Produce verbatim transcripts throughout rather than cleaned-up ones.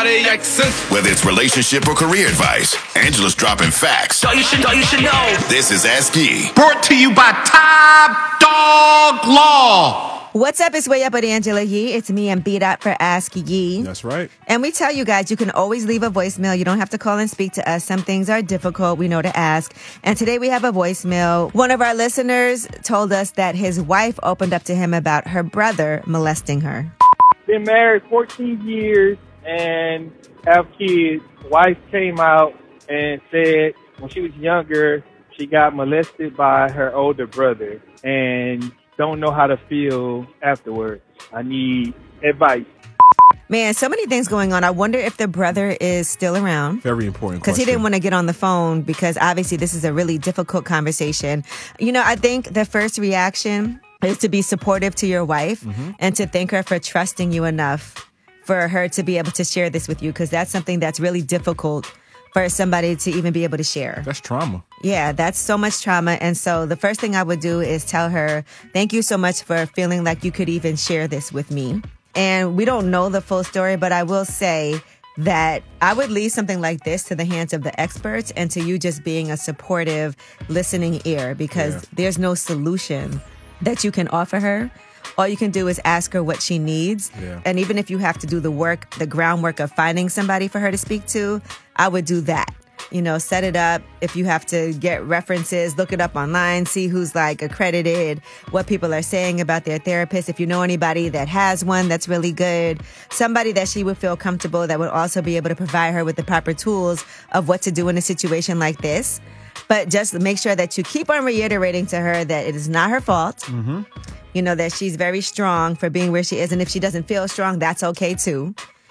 body accent. Whether it's relationship or career advice, Angela's dropping facts. Thought you should, thought you should know. This is Ask Yee. Brought to you by Top Dog Law. What's up? It's Way Up with Angela Yee. It's me and B-Dot for Ask Yee. That's right. And we tell you guys, you can always leave a voicemail. You don't have to call and speak to us. Some things are difficult. We know to ask. And today we have a voicemail. One of our listeners told us that his wife opened up to him about her brother molesting her. Been married fourteen years and have kids. Wife came out and said when she was younger, she got molested by her older brother and don't know how to feel afterwards. I need advice. Man, so many things going on. I wonder if the brother is still around. Very important Because question. he didn't want to get on the phone because obviously this is a really difficult conversation. You know, I think the first reaction is to be supportive to your wife mm-hmm. and to thank her for trusting you enough for her to be able to share this with you, because that's something that's really difficult for somebody to even be able to share. That's trauma. Yeah, that's so much trauma. And so the first thing I would do is tell her, thank you so much for feeling like you could even share this with me. And we don't know the full story, but I will say that I would leave something like this to the hands of the experts and to you just being a supportive listening ear, because yeah. there's no solution that you can offer her. All you can do is ask her what she needs. Yeah. And even if you have to do the work, the groundwork of finding somebody for her to speak to, I would do that. You know, set it up. If you have to get references, look it up online, see who's like accredited, what people are saying about their therapist. If you know anybody that has one that's really good, somebody that she would feel comfortable that would also be able to provide her with the proper tools of what to do in a situation like this. But just make sure that you keep on reiterating to her that it is not her fault. Mm-hmm. You know, that she's very strong for being where she is. And if she doesn't feel strong, that's okay too.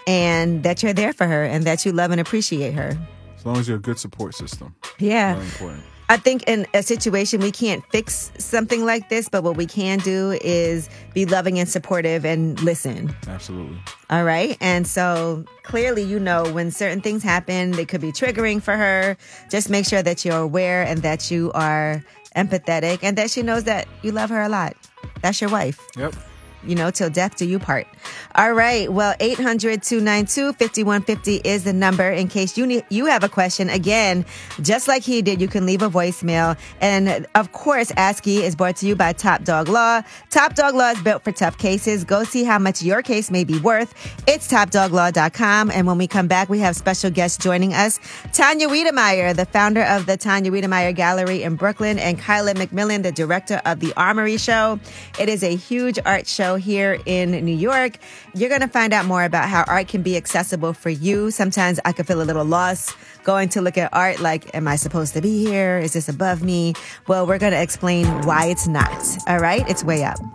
And that you're there for her and that you love and appreciate her. As long as you're a good support system. Yeah. Very important. I think in a situation, we can't fix something like this, but what we can do is be loving and supportive and listen. Absolutely. All right. And so clearly, you know, when certain things happen, they could be triggering for her. Just make sure that you're aware and that you are empathetic and that she knows that you love her a lot. That's your wife. Yep. You know, till death do you part. All right. Well, eight hundred, two nine two, five one five zero is the number in case you need, you have a question. Again, just like he did, you can leave a voicemail. And of course, Ask Yee is brought to you by Top Dog Law. Top Dog Law is built for tough cases. Go see how much your case may be worth. It's top dog law dot com. And when we come back, we have special guests joining us. Tanya Wiedemeyer, the founder of the Tanya Wiedemeyer Gallery in Brooklyn, and Kyla McMillan, the director of the Armory Show. It is a huge art show here in New York. You're going to find out more about how art can be accessible for you. Sometimes I could feel a little lost going to look at art like, am I supposed to be here? Is this above me? Well, we're going to explain why it's not. All right? It's Way Up.